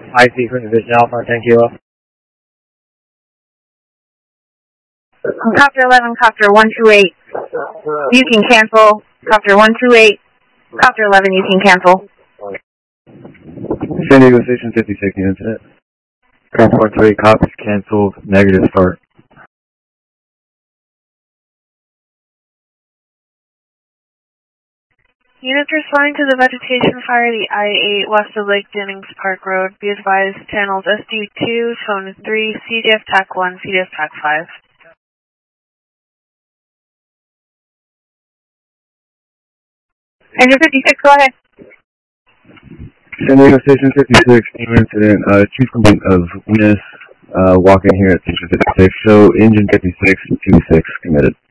IC for Division Alpha, 10 Kilo. Copter 11, Copter 128. You can cancel. Copter 128. Copter 11, you can cancel. San Diego Station 56 incident. Copter 128, copies canceled, negative start. Units responding to the vegetation fire, the I-8 west of Lake Jennings Park Road. Be advised, channels SD2, phone 3, CDF TAC 1, CDF TAC 5. Engine 56, go ahead. San Diego Station 56, team incident, chief complaint of witness, walking here at Station 56, show engine 56, 26 committed.